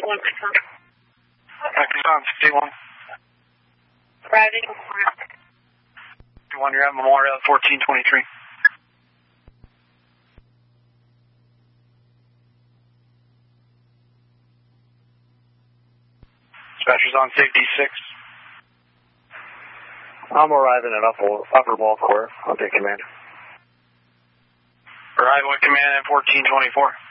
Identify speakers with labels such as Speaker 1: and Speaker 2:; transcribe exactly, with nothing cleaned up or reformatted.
Speaker 1: one Exxon.
Speaker 2: Exxon sixty-one.
Speaker 1: Riding.
Speaker 2: One, you're at Memorial fourteen twenty-three. Dispatcher's on safety six.
Speaker 3: I'm arriving at upper, upper ball court. I'll take command.
Speaker 2: Arrival at command at fourteen twenty-four.